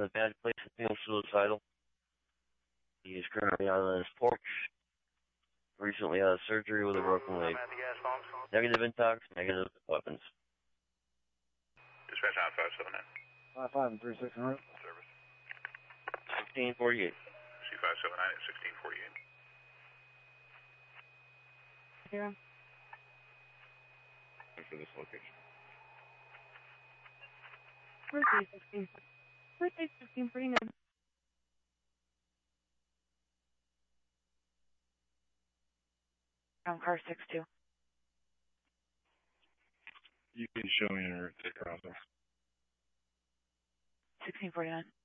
in a bad place and feels suicidal. He is currently on his porch. Recently out of surgery with a broken leg. Negative intox, negative weapons. Dispatch on 579. 55 and 36 en route. Service. 1648. C579 at 1648. Zero. For this location. Birthday 16. Birthday 1649. Car 62. You can show me in route to crossing. 1649.